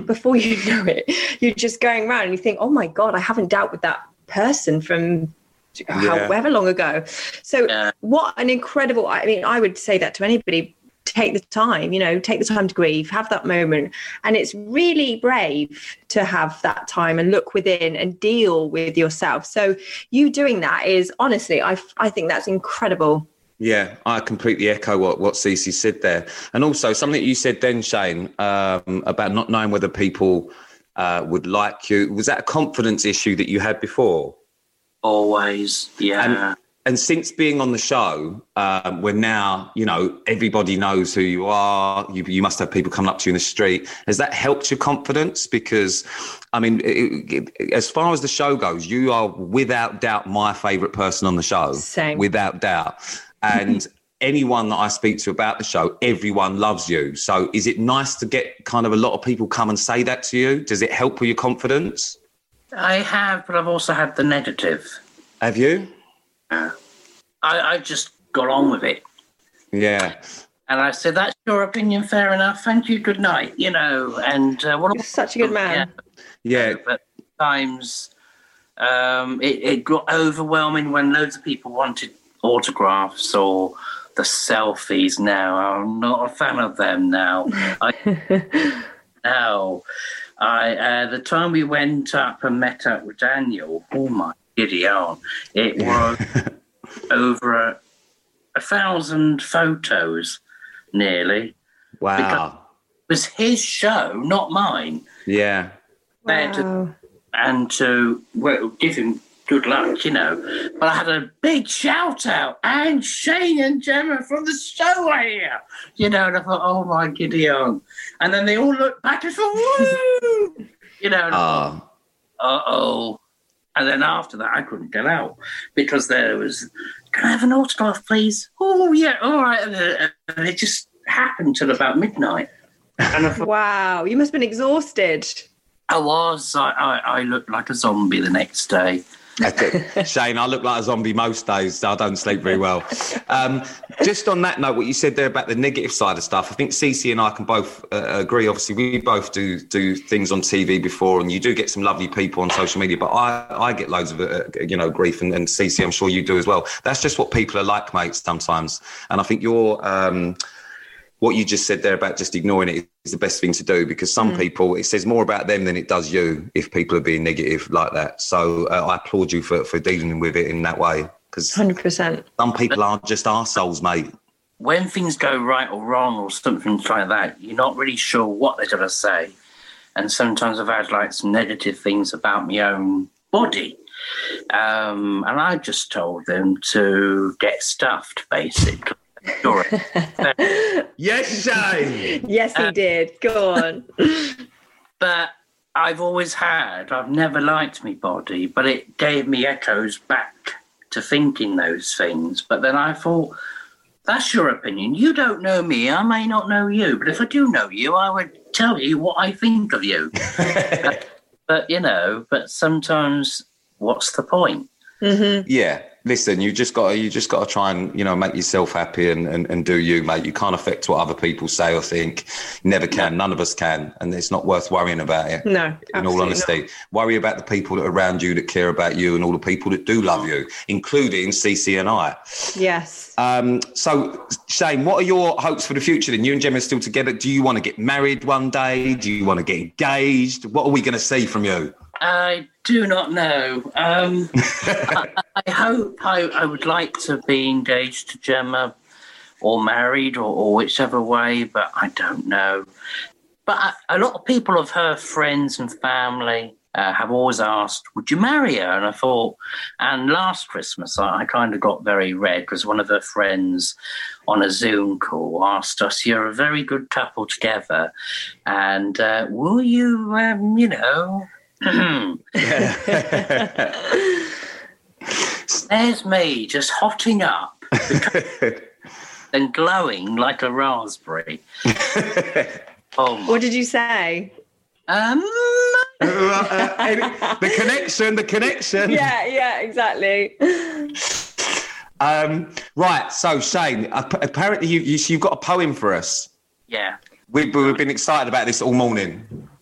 before you know it, you're just going around and you think, oh my God, I haven't dealt with that person from however long ago. So what an incredible, I mean, I would say that to anybody, take the time to grieve, have that moment. And it's really brave to have that time and look within and deal with yourself. So you doing that is honestly, I think that's incredible. Yeah, I completely echo what Cece said there. And also something you said then, Shane, about not knowing whether people would like you. Was that a confidence issue that you had before? Always, yeah. And since being on the show, where now, everybody knows who you are, you must have people coming up to you in the street. Has that helped your confidence? Because, I mean, as far as the show goes, you are without doubt my favourite person on the show. Same. Without doubt. And anyone that I speak to about the show, everyone loves you. So is it nice to get kind of a lot of people come and say that to you? Does it help with your confidence? I have, but I've also had the negative. Have you? I just got on with it. Yeah. And I said, that's your opinion, fair enough. Thank you, good night, And You're such a good man. Yeah. But times it got overwhelming when loads of people wanted autographs or the selfies now. I'm not a fan of them now. The time we went up and met up with Daniel, oh my giddy aunt, it was over 1,000 photos nearly. Wow. Because it was his show, not mine. Yeah. Wow. And to give him good luck, But I had a big shout out, and Shane and Gemma from the show are here, and I thought, oh my giddy aunt. And then they all looked back and thought, woo, and I thought, uh-oh. And then after that, I couldn't get out because there was, can I have an autograph, please? Oh, yeah, all right. And it just happened till about midnight. And I thought, wow, you must have been exhausted. I was. I looked like a zombie the next day. Shane, I look like a zombie most days, so I don't sleep very well. Just on that note, what you said there about the negative side of stuff, I think Cece and I can both agree. Obviously, we both do things on TV before, and you do get some lovely people on social media, but I get loads of, grief, and Cece, I'm sure you do as well. That's just what people are like, mate, sometimes. And I think what you just said there about just ignoring it is the best thing to do, because some people, it says more about them than it does you if people are being negative like that. So I applaud you for dealing with it in that way, because 100%. Some people are just arseholes, mate. When things go right or wrong or something like that, you're not really sure what they're going to say. And sometimes I've had some negative things about my own body. And I just told them to get stuffed, basically. Yes, Shane. Yes, he did. Go on. But I've never liked my body, but it gave me echoes back to thinking those things. But then I thought, that's your opinion. You don't know me. I may not know you. But if I do know you, I would tell you what I think of you. But sometimes what's the point? Mm-hmm. Yeah. Listen, you just got to try and, make yourself happy and do you, mate. You can't affect what other people say or think. You never can. No. None of us can. And it's not worth worrying about it. No, in all honesty. Not. Worry about the people that are around you that care about you and all the people that do love you, including Cece and I. Yes. So, Shane, what are your hopes for the future then? You and Gemma are still together. Do you want to get married one day? Do you want to get engaged? What are we going to see from you? I do not know. I hope I would like to be engaged to Gemma or married or whichever way, but I don't know. But a lot of people of her friends and family have always asked, would you marry her? And I thought, and last Christmas I kind of got very red because one of her friends on a Zoom call asked us, you're a very good couple together, and will you, There's me just hotting up and glowing like a raspberry. What did you say? The connection. Yeah, exactly. Right, so Shane, apparently you've got a poem for us. Yeah. We've been excited about this all morning.